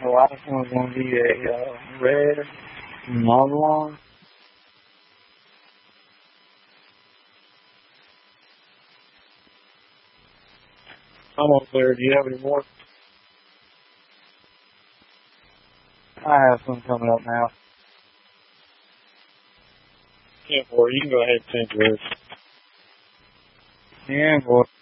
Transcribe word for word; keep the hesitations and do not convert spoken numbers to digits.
The last one's going to be a uh, red Marlon. I'm almost there. Do you have any more? I have some coming up now. Yeah, boy, you can go ahead and send yours. Yeah, boy.